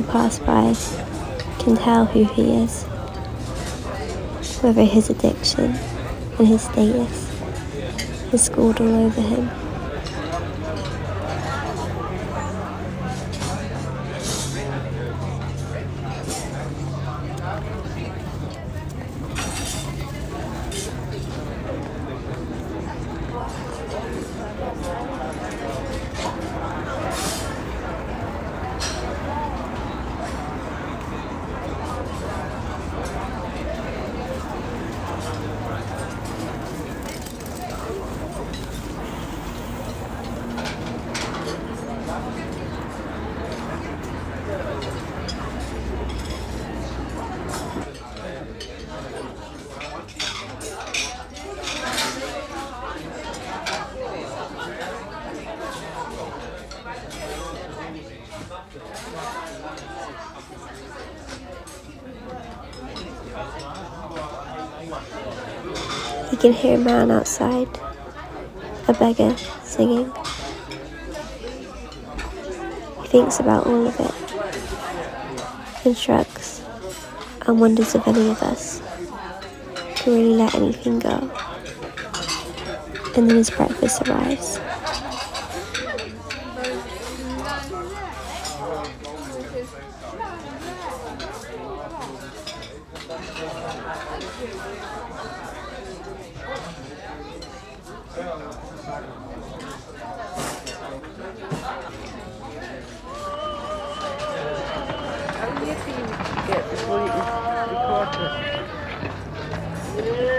pass by can tell who he is, whether his addiction and his status is scored all over him. He can hear a man outside, a beggar, singing. He thinks about all of it, and shrugs, and wonders if any of us can really let anything go. And then his breakfast arrives. How do you think you get before you record it?